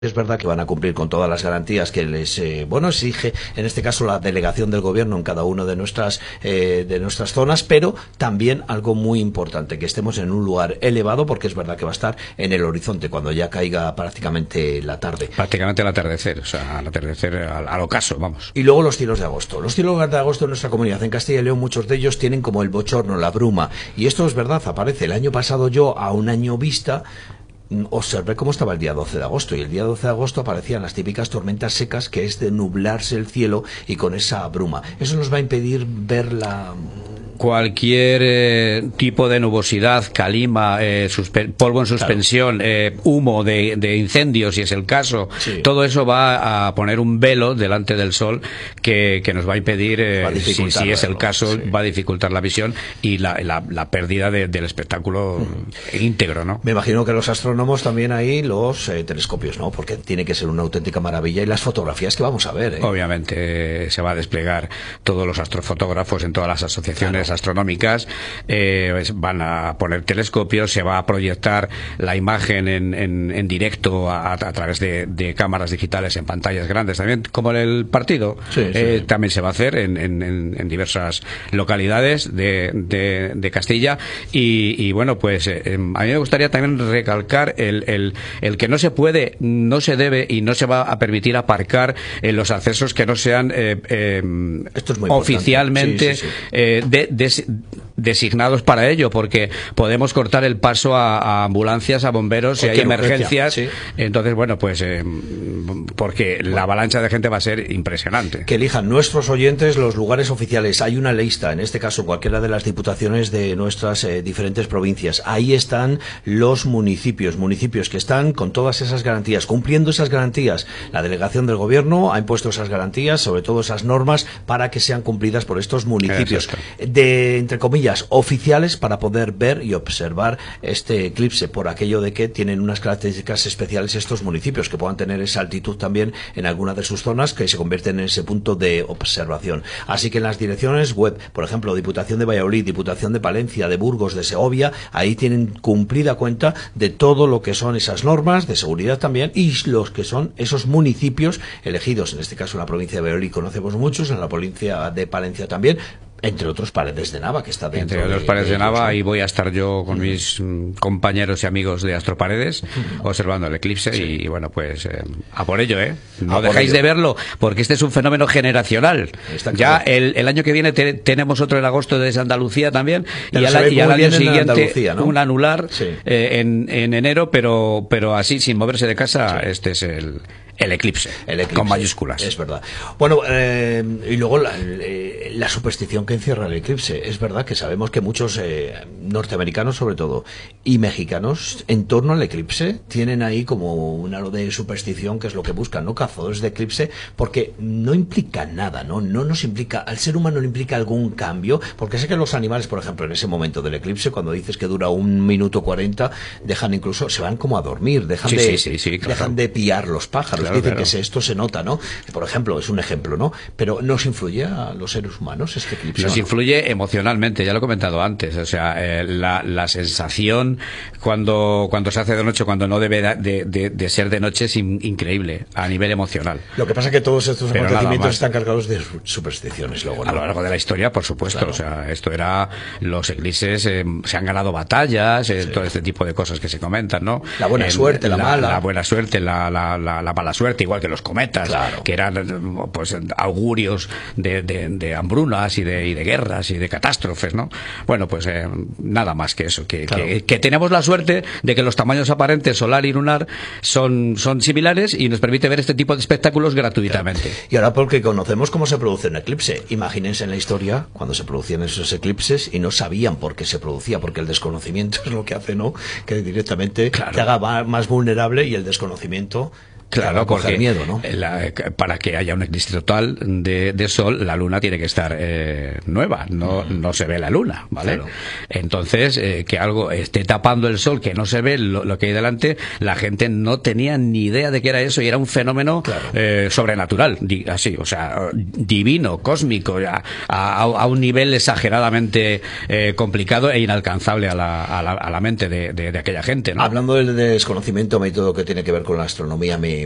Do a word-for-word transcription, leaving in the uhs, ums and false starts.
Es verdad que van a cumplir con todas las garantías que les eh, bueno exige en este caso la delegación del gobierno en cada una de nuestras eh, de nuestras zonas, pero también algo muy importante, que estemos en un lugar elevado, porque es verdad que va a estar en el horizonte cuando ya caiga prácticamente la tarde. Prácticamente al atardecer, o sea, al atardecer al, al ocaso, vamos. Y luego los cielos de agosto. Los cielos de agosto en nuestra comunidad, en Castilla y León, muchos de ellos tienen como el bochorno, la bruma, y esto es verdad, aparece. El año pasado yo, a un año vista, observé cómo estaba el día doce de agosto, y el día doce de agosto aparecían las típicas tormentas secas, que es de nublarse el cielo y con esa bruma. Eso nos va a impedir ver la... Cualquier eh, tipo de nubosidad, calima, eh, polvo en suspensión, claro. eh, humo de, de incendios, si es el caso, sí. Todo eso va a poner un velo delante del sol que, que nos va a impedir, eh, a si, si es el caso, sí. Va a dificultar la visión y la, la, la pérdida de, del espectáculo mm. íntegro, ¿no? Me imagino que los astrónomos también ahí, los eh, telescopios, ¿no? Porque tiene que ser una auténtica maravilla, y las fotografías que vamos a ver, ¿eh? Obviamente eh, se va a desplegar todos los astrofotógrafos en todas las asociaciones, claro, astronómicas, eh, van a poner telescopios, se va a proyectar la imagen en, en, en directo a, a través de, de cámaras digitales en pantallas grandes también, como en el partido. Sí, sí. Eh, también se va a hacer en, en, en diversas localidades de, de, de Castilla y, y bueno, pues eh, a mí me gustaría también recalcar el, el, el que no se puede, no se debe y no se va a permitir aparcar en los accesos que no sean eh, eh, Esto es muy oficialmente sí, sí, sí. Eh, de, de designados para ello, porque podemos cortar el paso a, a ambulancias, a bomberos, si hay emergencias. Sí. Entonces, bueno, pues eh, porque bueno, la avalancha de gente va a ser impresionante. Que elijan nuestros oyentes los lugares oficiales. Hay una lista, en este caso cualquiera de las diputaciones de nuestras eh, diferentes provincias. Ahí están los municipios, municipios que están con todas esas garantías, cumpliendo esas garantías. La delegación del gobierno ha impuesto esas garantías, sobre todo esas normas, para que sean cumplidas por estos municipios. De, entre comillas, oficiales, para poder ver y observar este eclipse, por aquello de que tienen unas características especiales estos municipios, que puedan tener esa altitud también en alguna de sus zonas, que se convierten en ese punto de observación. Así que en las direcciones web, por ejemplo, Diputación de Valladolid, Diputación de Palencia, de Burgos, de Segovia, ahí tienen cumplida cuenta de todo lo que son esas normas de seguridad también, y los que son esos municipios elegidos. En este caso, en la provincia de Valladolid conocemos muchos, en la provincia de Palencia también, entre otros Paredes de Nava, que está dentro. Entre otros de, Paredes de, de Nava, ¿no? Y voy a estar yo con mis mm, compañeros y amigos de Astroparedes uh-huh. observando el eclipse sí. y, y bueno, pues eh, a por ello, ¿eh? No a dejáis de verlo, porque este es un fenómeno generacional. Está ya el, el año que viene te, tenemos otro en agosto desde Andalucía también, pero y al, y al año siguiente ¿no? un anular sí. eh, en, en enero, pero, pero así, sin moverse de casa, sí. este es el... El eclipse, el eclipse, con mayúsculas. Es verdad. Bueno, eh, y luego la, la superstición que encierra el eclipse. Es verdad que sabemos que muchos eh, norteamericanos, sobre todo, y mexicanos, en torno al eclipse, tienen ahí como un halo de superstición, que es lo que buscan, ¿no? Cazadores de eclipse, porque no implica nada, ¿no? No nos implica, al ser humano le implica algún cambio, porque sé que los animales, por ejemplo, en ese momento del eclipse, cuando dices que dura un minuto cuarenta, dejan incluso, se van como a dormir, dejan sí, de, sí, sí, sí, claro. dejan de piar los pájaros. Claro, dicen claro. que se, esto se nota, ¿no? Por ejemplo, es un ejemplo, ¿no? Pero ¿nos influye a los seres humanos este eclipse? Nos influye emocionalmente, ya lo he comentado antes. O sea, eh, la, la sensación cuando, cuando se hace de noche, cuando no debe de, de, de ser de noche, es in, increíble a nivel emocional. Lo que pasa es que todos estos Pero acontecimientos están cargados de supersticiones luego, ¿no? A lo largo de la historia, por supuesto. Claro. O sea, esto era... Los eclipses eh, se han ganado batallas, eh, sí. todo este tipo de cosas que se comentan, ¿no? La buena eh, suerte, la, la mala. La buena suerte, la, la, la, la mala suerte, igual que los cometas, claro. que eran pues augurios de, de, de hambrunas y de, y de guerras y de catástrofes, ¿no? Bueno, pues eh, nada más que eso, que, claro. que, que tenemos la suerte de que los tamaños aparentes solar y lunar son, son similares y nos permite ver este tipo de espectáculos gratuitamente. Claro. Y ahora, porque conocemos cómo se produce un eclipse, imagínense en la historia cuando se producían esos eclipses y no sabían por qué se producía, porque el desconocimiento es lo que hace, ¿no? Que directamente claro. te haga más vulnerable, y el desconocimiento... Claro, porque miedo, ¿no? la, para que haya un eclipse total de, de sol, la luna tiene que estar eh, nueva, no, no se ve la luna, ¿vale? Claro. Entonces, eh, que algo esté tapando el sol, que no se ve lo, lo que hay delante, la gente no tenía ni idea de qué era eso, y era un fenómeno claro. eh, sobrenatural, di, así, o sea, divino, cósmico, a, a, a un nivel exageradamente eh, complicado e inalcanzable a la, a la, a la mente de, de, de aquella gente, ¿no? Hablando del desconocimiento, método que tiene que ver con la astronomía, me